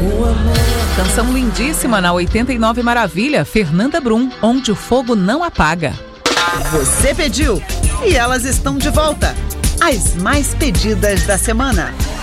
Canção lindíssima na 89 Maravilha, Fernanda Brum, Onde o Fogo Não Apaga. Você pediu e elas estão de volta. As mais pedidas da semana.